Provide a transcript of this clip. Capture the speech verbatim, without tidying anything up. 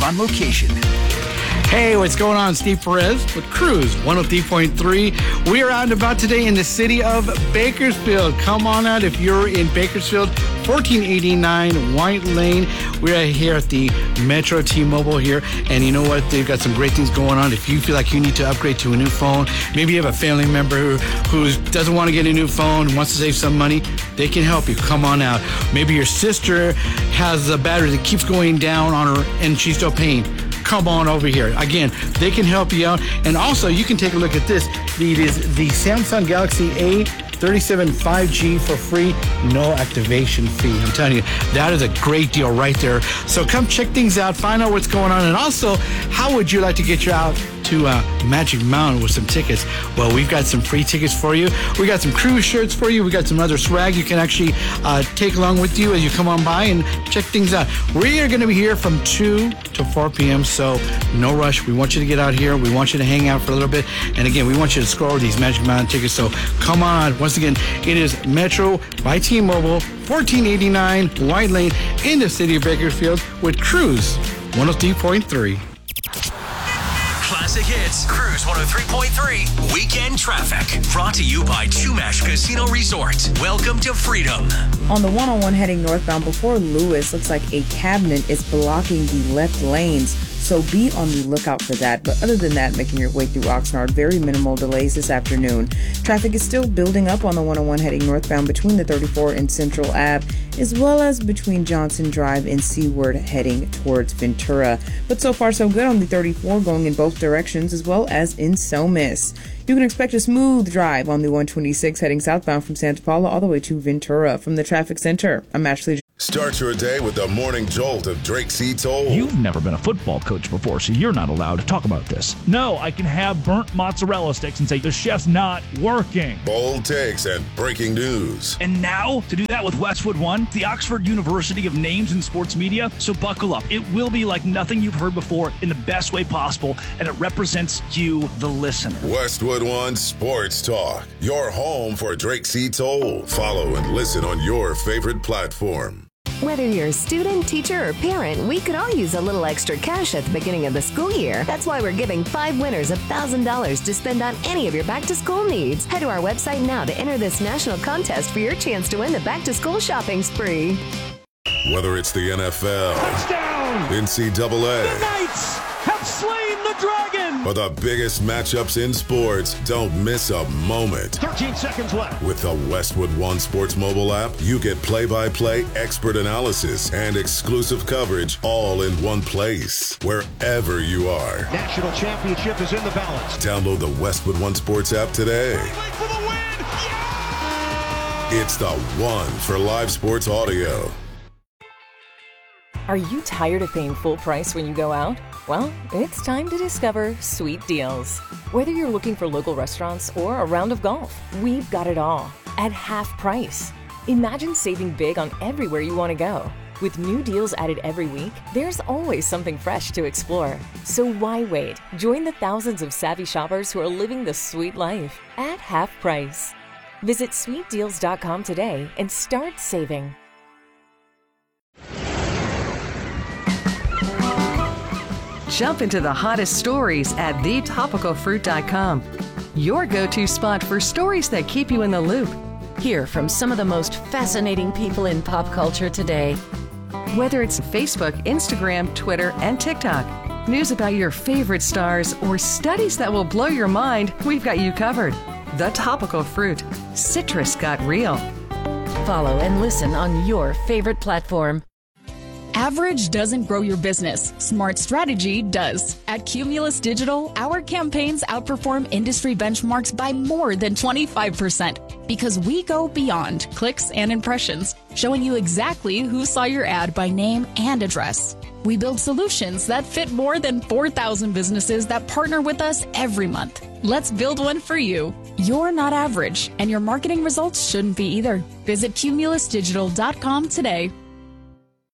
on location. Hey, what's going on? Steve Perez with Cruise one oh three point three. We are out and about today in the city of Bakersfield. Come on out if you're in Bakersfield, fourteen eighty-nine White Lane. We're here at the Metro T-Mobile here, and you know what? They've got some great things going on. If you feel like you need to upgrade to a new phone, maybe you have a family member who who doesn't want to get a new phone, wants to save some money, they can help you. Come on out. Maybe your sister has a battery that keeps going down on her, and she's still paying. Come on over here. Again, they can help you out. And also, you can take a look at this. It is the Samsung Galaxy A thirty-seven five G for free, no activation fee. I'm telling you, that is a great deal right there. So come check things out, find out what's going on. And also, how would you like to get you out to uh, Magic Mountain with some tickets? Well, we've got some free tickets for you. We got some cruise shirts for you. We got some other swag you can actually uh, take along with you as you come on by and check things out. We are going to be here from two to four p.m., so no rush. We want you to get out here. We want you to hang out for a little bit. And again, we want you to score over these Magic Mountain tickets. So come on. Once again, it is Metro by T-Mobile, fourteen eighty-nine White Lane in the city of Bakersfield with Cruise one oh three point three. Classic Hits, Cruise one oh three point three, Weekend Traffic. Brought to you by Chumash Casino Resort. Welcome to freedom. On the one oh one heading northbound before Lewis, looks like a cabinet is blocking the left lanes. So be on the lookout for that. But other than that, making your way through Oxnard, very minimal delays this afternoon. Traffic is still building up on the one oh one heading northbound between the thirty-four and Central Ave, as well as between Johnson Drive and Seaward heading towards Ventura. But so far so good on the thirty-four going in both directions, as well as in Somis. You can expect a smooth drive on the one twenty-six heading southbound from Santa Paula all the way to Ventura. From the traffic center, I'm Ashley. Start your day with the morning jolt of Drake C. Toll. You've never been a football coach before, so you're not allowed to talk about this. No, I can have burnt mozzarella sticks and say the chef's not working. Bold takes and breaking news. And now, to do that with Westwood One, the Oxford University of Names in Sports Media. So buckle up. It will be like nothing you've heard before in the best way possible, and it represents you, the listener. Westwood One Sports Talk, your home for Drake C. Toll. Follow and listen on your favorite platform. Whether you're a student, teacher, or parent, we could all use a little extra cash at the beginning of the school year. That's why we're giving five winners one thousand dollars to spend on any of your back-to-school needs. Head to our website now to enter this national contest for your chance to win the back-to-school shopping spree. Whether it's the N F L, Touchdown! N C double A, The Knights have slain the dragon! or the biggest matchups in sports, don't miss a moment. thirteen seconds left. With the Westwood One Sports mobile app, you get play-by-play expert analysis and exclusive coverage all in one place, wherever you are. National championship is in the balance. Download the Westwood One Sports app today. For the win! Yeah! It's the one for live sports audio. Are you tired of paying full price when you go out? Well, it's time to discover Sweet Deals. Whether you're looking for local restaurants or a round of golf, we've got it all at half price. Imagine saving big on everywhere you want to go. With new deals added every week, there's always something fresh to explore. So why wait? Join the thousands of savvy shoppers who are living the sweet life at half price. Visit sweet deals dot com today and start saving. Jump into the hottest stories at the topical fruit dot com. Your go-to spot for stories that keep you in the loop. Hear from some of the most fascinating people in pop culture today. Whether it's Facebook, Instagram, Twitter, and TikTok, news about your favorite stars, or studies that will blow your mind, we've got you covered. The Topical Fruit. Citrus got real. Follow and listen on your favorite platform. Average doesn't grow your business. Smart strategy does. At Cumulus Digital, our campaigns outperform industry benchmarks by more than twenty-five percent because we go beyond clicks and impressions, showing you exactly who saw your ad by name and address. We build solutions that fit more than four thousand businesses that partner with us every month. Let's build one for you. You're not average, and your marketing results shouldn't be either. Visit cumulus digital dot com today.